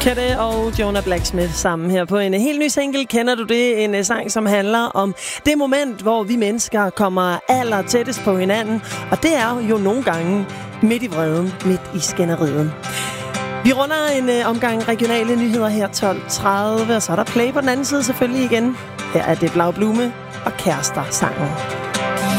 Kette og Jonah Blacksmith sammen her på en helt ny single. Kender du det? En sang, som handler om det moment, hvor vi mennesker kommer aller tættest på hinanden. Og det er jo nogle gange midt i vreden, midt i skænderiet. Vi runder en omgang regionale nyheder her 12:30, og så er der play på den anden side selvfølgelig igen. Her er det Blau Blume og Kærester sangen.